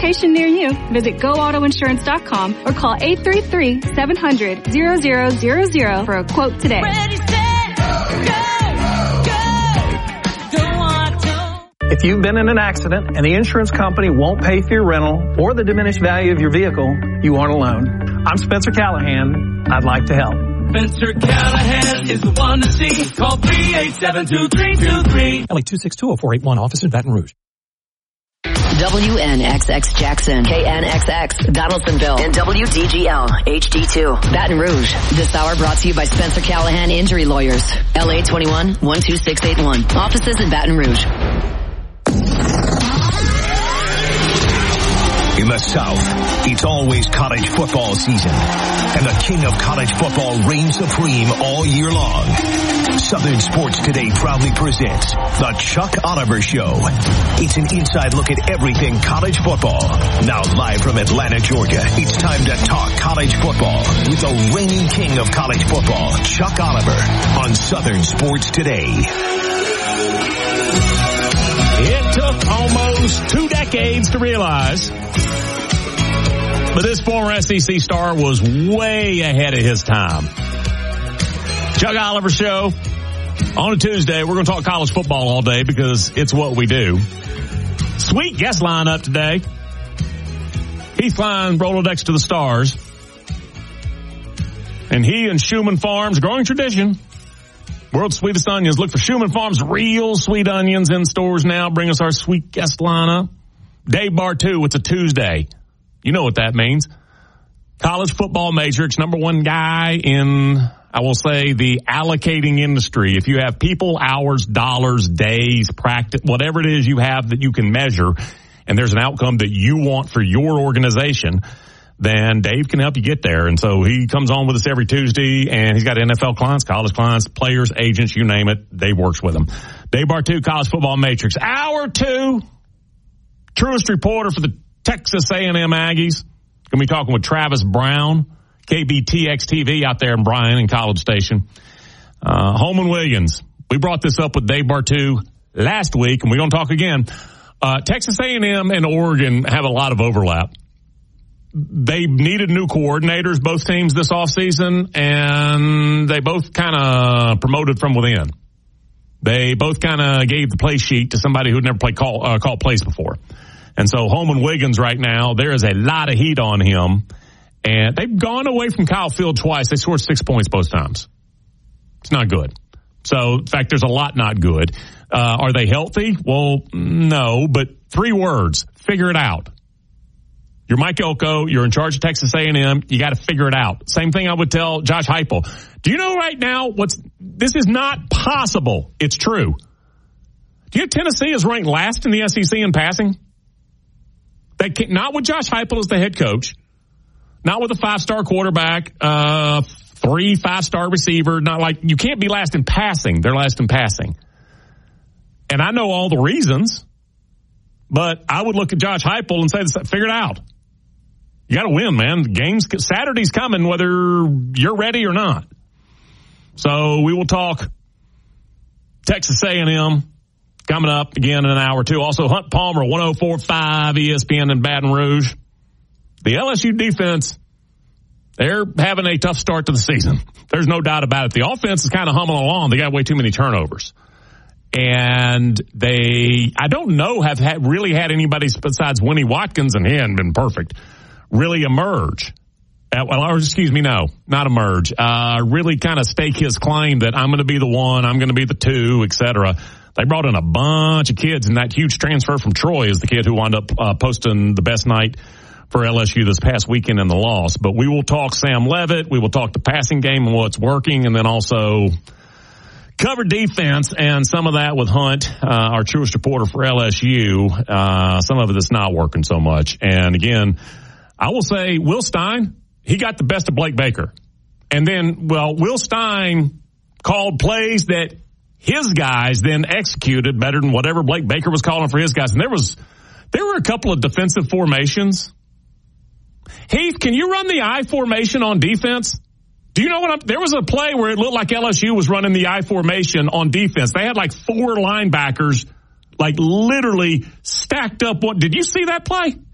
location near you, visit GoAutoInsurance.com or call 833-700-0000 for a quote today. Ready, set, go. If you've been in an accident and the insurance company won't pay for your rental or the diminished value of your vehicle, you aren't alone. I'm Spencer Callahan. I'd like to help. Spencer Callahan is the one to see. Call 387-2323. LA 262-0481, office in Baton Rouge. WNXX Jackson, KNXX Donaldsonville, and WDGL HD2 Baton Rouge. This hour brought to you by Spencer Callahan Injury Lawyers. LA 21-12681. Offices in Baton Rouge. In the South, it's always college football season, and the king of college football reigns supreme all year long. Southern Sports Today proudly presents The Chuck Oliver Show. It's an inside look at everything college football. Now live from Atlanta, Georgia, it's time to talk college football with the reigning king of college football, Chuck Oliver, on Southern Sports Today. It took almost 2 decades to realize, but this former SEC star was way ahead of his time. Chuck Oliver Show. On a Tuesday, we're going to talk college football all day because it's what we do. Sweet guest lineup today. Heath Line, Rolodex to the Stars. And he and Schumann Farms, growing tradition. World's sweetest onions. Look for Schumann Farms real sweet onions in stores now. Bring us our sweet guest lineup. Dave Bartu, it's a Tuesday. You know what that means. College football matrix, number one guy in, I will say, the allocating industry. If you have people, hours, dollars, days, practice, whatever it is you have that you can measure, and there's an outcome that you want for your organization, then Dave can help you get there. And so he comes on with us every Tuesday, and he's got NFL clients, college clients, players, agents, you name it. Dave works with them. Dave Bartu, College Football Matrix. Hour 2, truest reporter for the Texas A&M Aggies. Going to be talking with Travis Brown, KBTX-TV out there in Bryan in College Station. Holman Williams. We brought this up with Dave Bartu last week, and we're going to talk again. Texas A&M and Oregon have a lot of overlap. They needed new coordinators, both teams, this offseason, and they both kind of promoted from within. They both kind of gave the play sheet to somebody who'd never called plays before. And so Holman Wiggins right now, there is a lot of heat on him. And they've gone away from Kyle Field twice. They scored 6 points both times. It's not good. So, in fact, there's a lot not good. Are they healthy? Well, no, but 3 words. Figure it out. You're Mike Elko. You're in charge of Texas A&M. You got to figure it out. Same thing I would tell Josh Heupel. Do you know right now this is not possible. It's true. Do you know Tennessee is ranked last in the SEC in passing? Not with Josh Heupel as the head coach. Not with a 5-star quarterback, 3 5-star receiver. Not like you can't be last in passing. They're last in passing. And I know all the reasons, but I would look at Josh Heupel and say, figure it out. You got to win, man. Saturday's coming whether you're ready or not. So we will talk Texas A&M coming up again in an hour or two. Also, Hunt Palmer, 104.5 ESPN in Baton Rouge. The LSU defense, they're having a tough start to the season. There's no doubt about it. The offense is kind of humming along. They got way too many turnovers. And I don't know, have really had anybody besides Winnie Watkins, and he hadn't been perfect, really emerge. Not emerge. Really kind of stake his claim that I'm going to be the one, I'm going to be the 2, et cetera. They brought in a bunch of kids, and that huge transfer from Troy is the kid who wound up posting the best night for LSU this past weekend in the loss. But we will talk Sam Leavitt. We will talk the passing game and what's working, and then also cover defense and some of that with Hunt, our truest reporter for LSU. Some of it is not working so much. And again, I will say Will Stein, he got the best of Blake Baker. And then, Will Stein called plays that his guys then executed better than whatever Blake Baker was calling for his guys. And there were a couple of defensive formations. Heath, can you run the I formation on defense? Do you know there was a play where it looked like LSU was running the I formation on defense. They had like 4 linebackers, like literally stacked up. Did you see that play?